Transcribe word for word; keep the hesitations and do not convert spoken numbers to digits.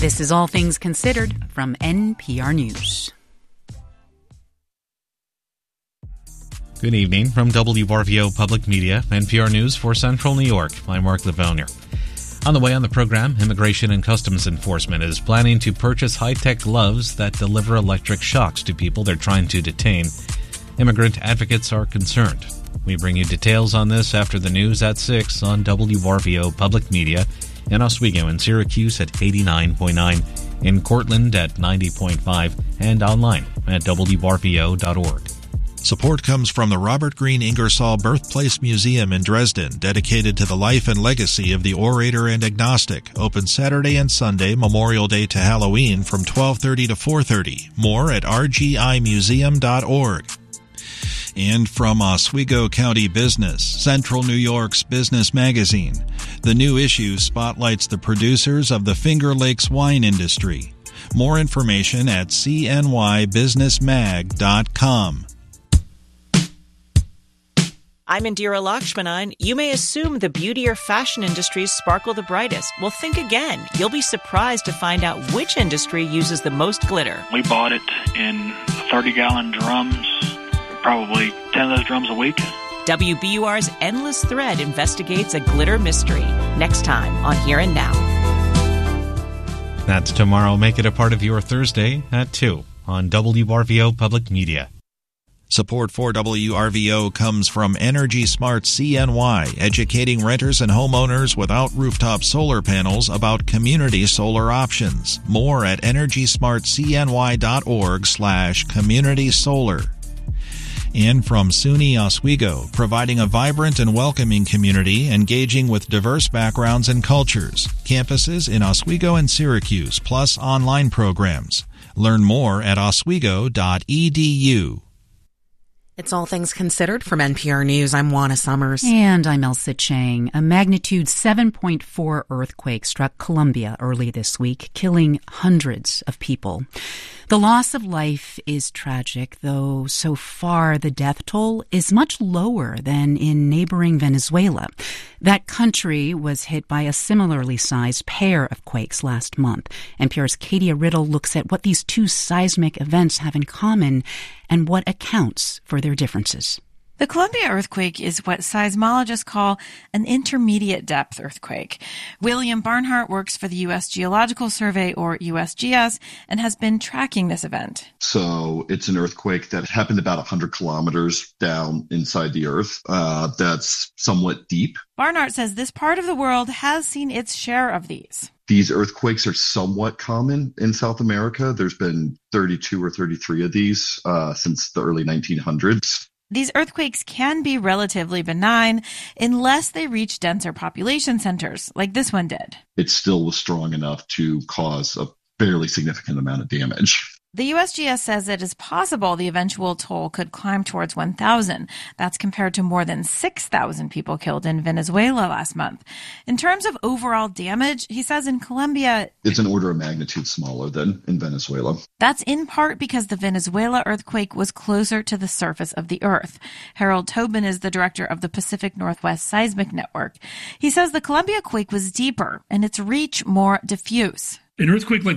This is All Things Considered from N P R News. Good evening from W R V O Public Media, N P R News for Central New York. I'm Mark Livonia. On the way on the program, Immigration and Customs Enforcement is planning to purchase high-tech gloves that deliver electric shocks to people they're trying to detain. Immigrant advocates are concerned. We bring you details on this after the news at six on W R V O Public Media in Oswego and Syracuse at eighty-nine point nine, in Cortland at ninety point five, and online at W R V O dot org. Support comes from the Robert Green Ingersoll Birthplace Museum in Dresden, dedicated to the life and legacy of the orator and agnostic. Open Saturday and Sunday, Memorial Day to Halloween, from twelve thirty to four thirty. More at r g i museum dot org. And from Oswego County Business, Central New York's business magazine. The new issue spotlights the producers of the Finger Lakes wine industry. More information at c n y business mag dot com. I'm Indira Lakshmanan. You may assume the beauty or fashion industries sparkle the brightest. Well, think again. You'll be surprised to find out which industry uses the most glitter. We bought it in thirty-gallon drums, probably ten of those drums a week. W B U R's Endless Thread investigates a glitter mystery. Next time on Here and Now. That's tomorrow. Make it a part of your Thursday at two on W R V O Public Media. Support for W R V O comes from Energy Smart C N Y, educating renters and homeowners without rooftop solar panels about community solar options. More at energy smart c n y dot org slash community solar. And from SUNY Oswego, providing a vibrant and welcoming community, engaging with diverse backgrounds and cultures. Campuses in Oswego and Syracuse, plus online programs. Learn more at oswego dot e d u. It's All Things Considered from N P R News. I'm Juana Summers. And I'm Elsa Chang. A magnitude seven point four earthquake struck Colombia early this week, killing hundreds of people. The loss of life is tragic, though so far the death toll is much lower than in neighboring Venezuela. That country was hit by a similarly sized pair of quakes last month. N P R's Katia Riddle looks at what these two seismic events have in common and what accounts for their differences. The Colombia earthquake is what seismologists call an intermediate depth earthquake. William Barnhart works for the U S Geological Survey, or U S G S, and has been tracking this event. So it's an earthquake that happened about one hundred kilometers down inside the earth. Uh, that's somewhat deep. Barnhart says this part of the world has seen its share of these. These earthquakes are somewhat common in South America. There's been thirty-two or thirty-three of these uh, since the early nineteen hundreds. These earthquakes can be relatively benign unless they reach denser population centers, like this one did. It still was strong enough to cause a fairly significant amount of damage. The U S G S says it is possible the eventual toll could climb towards one thousand. That's compared to more than six thousand people killed in Venezuela last month. In terms of overall damage, he says in Colombia, it's an order of magnitude smaller than in Venezuela. That's in part because the Venezuela earthquake was closer to the surface of the earth. Harold Tobin is the director of the Pacific Northwest Seismic Network. He says the Colombia quake was deeper and its reach more diffuse. An earthquake like